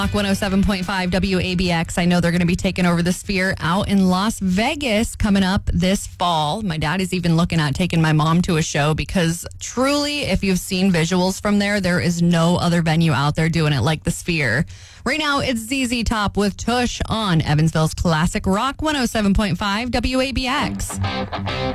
Rock 107.5 WABX. I know they're going to be taking over the Sphere out in Las Vegas coming up this fall. My dad is even looking at taking my mom to a show because truly, if you've seen visuals from there is no other venue out there doing it like the Sphere. Right now, it's ZZ Top with Tush on Evansville's Classic Rock 107.5 WABX.